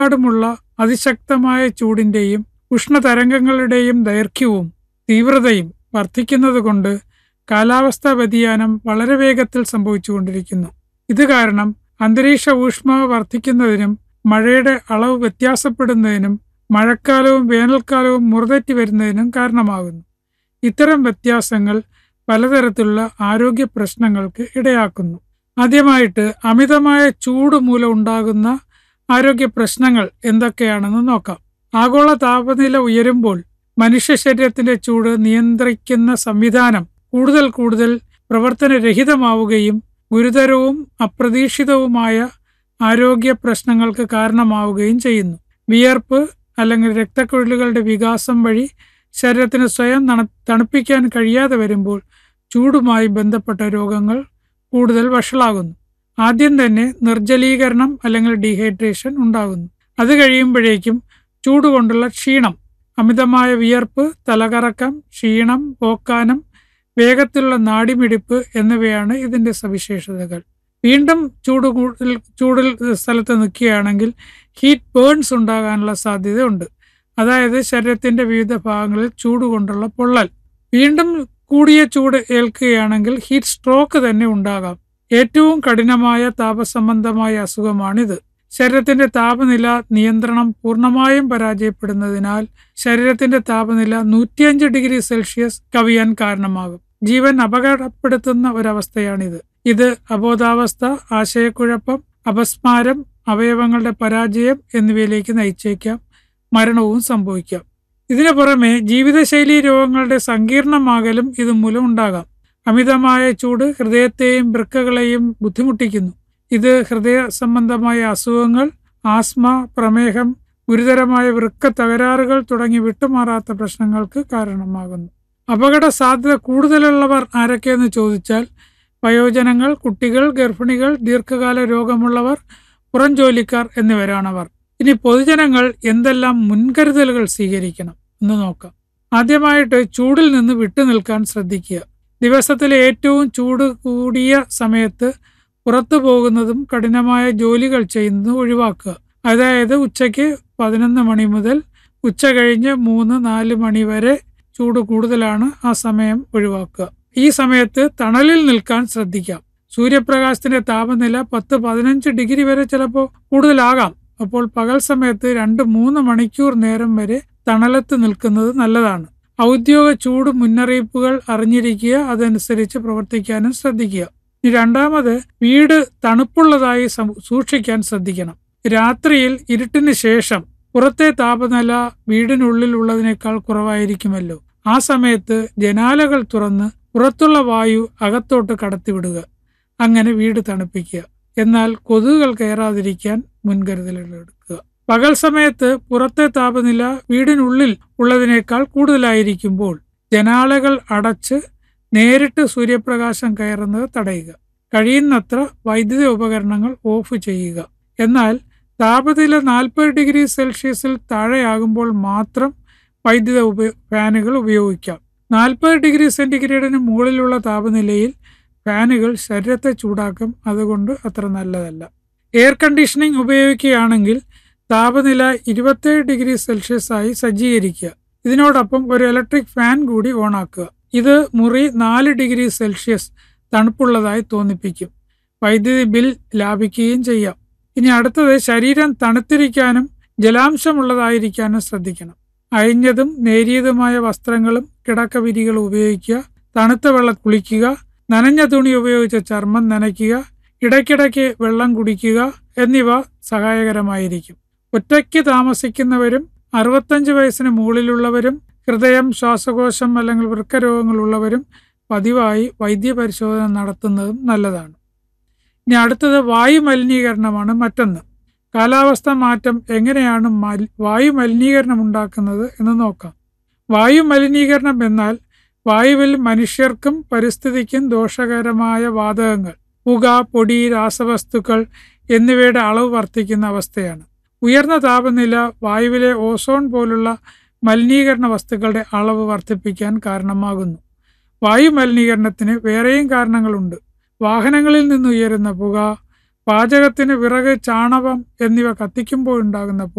ലോകമെമ്പാടുമുള്ള അതിശക്തമായ ചൂടിന്റെയും ഉഷ്ണതരംഗങ്ങളുടെയും ദൈർഘ്യവും തീവ്രതയും വർദ്ധിക്കുന്നതുകൊണ്ട് കാലാവസ്ഥാ വ്യതിയാനം വളരെ വേഗത്തിൽ സംഭവിച്ചുകൊണ്ടിരിക്കുന്നു. ഇത് കാരണം അന്തരീക്ഷ ഊഷ്മാവ് വർദ്ധിക്കുന്നതിനും മഴയുടെ അളവ് വ്യത്യാസപ്പെടുന്നതിനും മഴക്കാലവും വേനൽക്കാലവും മുറതെറ്റി വരുന്നതിനും കാരണമാകുന്നു. ഇത്തരം വ്യത്യാസങ്ങൾ പലതരത്തിലുള്ള ആരോഗ്യ പ്രശ്നങ്ങൾക്ക് ഇടയാക്കുന്നു. ആദ്യമായിട്ട് അമിതമായ ചൂട് മൂലം ഉണ്ടാകുന്ന ആരോഗ്യ പ്രശ്നങ്ങൾ എന്തൊക്കെയാണെന്ന് നോക്കാം. ആഗോള താപനില ഉയരുമ്പോൾ മനുഷ്യ ശരീരത്തിന്റെ ചൂട് നിയന്ത്രിക്കുന്ന സംവിധാനം കൂടുതൽ പ്രവർത്തനരഹിതമാവുകയും ഗുരുതരവും അപ്രതീക്ഷിതവുമായ ആരോഗ്യ പ്രശ്നങ്ങൾക്ക് കാരണമാവുകയും ചെയ്യുന്നു. വിയർപ്പ് അല്ലെങ്കിൽ രക്തക്കുഴലുകളുടെ വികാസം വഴി ശരീരത്തിന് സ്വയം തണുപ്പിക്കാൻ കഴിയാതെ വരുമ്പോൾ ചൂടുമായി ബന്ധപ്പെട്ട രോഗങ്ങൾ കൂടുതൽ വഷളാകുന്നു. ആദ്യം തന്നെ നിർജ്ജലീകരണം അല്ലെങ്കിൽ ഡീഹൈഡ്രേഷൻ ഉണ്ടാകുന്നു. അത് കഴിയുമ്പോഴേക്കും ചൂട് കൊണ്ടുള്ള ക്ഷീണം, അമിതമായ വിയർപ്പ്, തലകറക്കം, ക്ഷീണം, ഓക്കാനം, വേഗത്തിലുള്ള നാഡിമിടിപ്പ് എന്നിവയാണ് ഇതിൻ്റെ സവിശേഷതകൾ. വീണ്ടും ചൂടിൽ സ്ഥലത്ത് നിൽക്കുകയാണെങ്കിൽ ഹീറ്റ് ബേൺസ് ഉണ്ടാകാനുള്ള സാധ്യതയുണ്ട്. അതായത് ശരീരത്തിൻ്റെ വിവിധ ഭാഗങ്ങളിൽ ചൂട് കൊണ്ടുള്ള പൊള്ളൽ. വീണ്ടും കൂടിയ ചൂട് ഏൽക്കുകയാണെങ്കിൽ ഹീറ്റ് സ്ട്രോക്ക് തന്നെ ഉണ്ടാകാം. ഏറ്റവും കഠിനമായ താപസംബന്ധമായ അസുഖമാണിത്. ശരീരത്തിന്റെ താപനില നിയന്ത്രണം പൂർണ്ണമായും പരാജയപ്പെടുന്നതിനാൽ ശരീരത്തിന്റെ താപനില 105 ഡിഗ്രി സെൽഷ്യസ് കവിയാൻ കാരണമാകും. ജീവൻ അപകടപ്പെടുത്തുന്ന ഒരവസ്ഥയാണിത്. ഇത് അബോധാവസ്ഥ, ആശയക്കുഴപ്പം, അപസ്മാരം, അവയവങ്ങളുടെ പരാജയം എന്നിവയിലേക്ക് നയിച്ചേക്കാം. മരണവും സംഭവിക്കാം. ഇതിനു പുറമെ ജീവിതശൈലി രോഗങ്ങളുടെ സങ്കീർണമാകലും ഇതുമൂലം ഉണ്ടാകാം. അമിതമായ ചൂട് ഹൃദയത്തെയും വൃക്കകളെയും ബുദ്ധിമുട്ടിക്കുന്നു. ഇത് ഹൃദയ സംബന്ധമായ അസുഖങ്ങൾ, ആസ്മ, പ്രമേഹം, ഗുരുതരമായ വൃക്ക തകരാറുകൾ തുടങ്ങി വിട്ടുമാറാത്ത പ്രശ്നങ്ങൾക്ക് കാരണമാകുന്നു. അപകട സാധ്യത കൂടുതലുള്ളവർ ആരൊക്കെയെന്ന് ചോദിച്ചാൽ വയോജനങ്ങൾ, കുട്ടികൾ, ഗർഭിണികൾ, ദീർഘകാല രോഗമുള്ളവർ, പുറം ജോലിക്കാർ എന്നിവരാണവർ. ഇനി പൊതുജനങ്ങൾ എന്തെല്ലാം മുൻകരുതലുകൾ സ്വീകരിക്കണം എന്ന് നോക്കാം. ആദ്യമായിട്ട് ചൂടിൽ നിന്ന് വിട്ടുനിൽക്കാൻ ശ്രദ്ധിക്കുക. ദിവസത്തിലെ ഏറ്റവും ചൂട് കൂടിയ സമയത്ത് പുറത്തു പോകുന്നതും കഠിനമായ ജോലികൾ ചെയ്യുന്നതും ഒഴിവാക്കുക. അതായത് ഉച്ചയ്ക്ക് 11 മണി മുതൽ ഉച്ച കഴിഞ്ഞ് 3-4 മണി വരെ ചൂട് കൂടുതലാണ്. ആ സമയം ഒഴിവാക്കുക. ഈ സമയത്ത് തണലിൽ നിൽക്കാൻ ശ്രദ്ധിക്കാം. സൂര്യപ്രകാശത്തിന്റെ താപനില 10-15 ഡിഗ്രി വരെ ചിലപ്പോൾ കൂടുതലാകാം. അപ്പോൾ പകൽ സമയത്ത് 2-3 മണിക്കൂർ നേരം വരെ തണലത്ത് നിൽക്കുന്നത് നല്ലതാണ്. ഔദ്യോഗിക ചൂട് മുന്നറിയിപ്പുകൾ അറിഞ്ഞിരിക്കുക. അതനുസരിച്ച് പ്രവർത്തിക്കാനും ശ്രദ്ധിക്കുക. രണ്ടാമത്, വീട് തണുപ്പുള്ളതായി സൂക്ഷിക്കാൻ ശ്രദ്ധിക്കണം. രാത്രിയിൽ ഇരുട്ടിന് ശേഷം പുറത്തെ താപനില വീടിനുള്ളിൽ ഉള്ളതിനേക്കാൾ കുറവായിരിക്കുമല്ലോ. ആ സമയത്ത് ജനാലകൾ തുറന്ന് പുറത്തുള്ള വായു അകത്തോട്ട് കടത്തിവിടുക. അങ്ങനെ വീട് തണുപ്പിക്കുക. എന്നാൽ കൊതുകുകൾ കയറാതിരിക്കാൻ മുൻകരുതലുകൾ എടുക്കുക. പകൽ സമയത്ത് പുറത്തെ താപനില വീടിനുള്ളിൽ ഉള്ളതിനേക്കാൾ കൂടുതലായിരിക്കുമ്പോൾ ജനാലകൾ അടച്ച് നേരിട്ട് സൂര്യപ്രകാശം കയറുന്നത് തടയുക. കഴിയുന്നത്ര വൈദ്യുത ഉപകരണങ്ങൾ ഓഫ് ചെയ്യുക. എന്നാൽ താപനില 40 ഡിഗ്രി സെൽഷ്യസിൽ താഴെയാകുമ്പോൾ മാത്രം വൈദ്യുത ഫാനുകൾ ഉപയോഗിക്കാം. 40 ഡിഗ്രി സെന്റിഗ്രേഡിന് മുകളിലുള്ള താപനിലയിൽ ഫാനുകൾ ശരീരത്തെ ചൂടാക്കും. അതുകൊണ്ട് അത്ര നല്ലതല്ല. എയർ കണ്ടീഷനിങ് ഉപയോഗിക്കുകയാണെങ്കിൽ താപനില 27 ഡിഗ്രി സെൽഷ്യസ് ആയി സജ്ജീകരിക്കുക. ഇതിനോടൊപ്പം ഒരു ഇലക്ട്രിക് ഫാൻ കൂടി ഓണാക്കുക. ഇത് മുറി 4 ഡിഗ്രി സെൽഷ്യസ് തണുപ്പുള്ളതായി തോന്നിപ്പിക്കും. വൈദ്യുതി ബിൽ ലാഭിക്കുകയും ചെയ്യാം. ഇനി അടുത്തത്, ശരീരം തണുത്തിരിക്കാനും ജലാംശമുള്ളതായിരിക്കാനും ശ്രദ്ധിക്കണം. അയഞ്ഞതും നേരിയതുമായ വസ്ത്രങ്ങളും കിടക്കവിരികളും ഉപയോഗിക്കുക. തണുത്ത വെള്ളം കുളിക്കുക. നനഞ്ഞ തുണി ഉപയോഗിച്ച് ചർമ്മം നനയ്ക്കുക. ഇടയ്ക്കിടയ്ക്ക് വെള്ളം കുടിക്കുക എന്നിവ സഹായകരമായിരിക്കും. ഒറ്റയ്ക്ക് താമസിക്കുന്നവരും 65 വയസ്സിന് മുകളിലുള്ളവരും ഹൃദയം, ശ്വാസകോശം അല്ലെങ്കിൽ വൃക്കരോഗങ്ങളുള്ളവരും പതിവായി വൈദ്യപരിശോധന നടത്തുന്നതും നല്ലതാണ്. ഇനി അടുത്തത്, വായു മലിനീകരണമാണ് മറ്റൊന്ന്. കാലാവസ്ഥ മാറ്റം എങ്ങനെയാണ് വായു മലിനീകരണം ഉണ്ടാക്കുന്നത് എന്ന് നോക്കാം. വായു മലിനീകരണം എന്നാൽ വായുവിൽ മനുഷ്യർക്കും പരിസ്ഥിതിക്കും ദോഷകരമായ വാതകങ്ങൾ, പുക, പൊടി, രാസവസ്തുക്കൾ എന്നിവയുടെ അളവ് വർദ്ധിക്കുന്ന അവസ്ഥയാണ്. ഉയർന്ന താപനില വായുവിലെ ഓസോൺ പോലുള്ള മലിനീകരണ വസ്തുക്കളുടെ അളവ് വർദ്ധിപ്പിക്കാൻ കാരണമാകുന്നു. വായു മലിനീകരണത്തിന് വേറെയും കാരണങ്ങളുണ്ട്. വാഹനങ്ങളിൽ നിന്നുയരുന്ന പുക, പാചകത്തിന് വിറക്, ചാണകം എന്നിവ കത്തിക്കുമ്പോഴുണ്ടാകുന്ന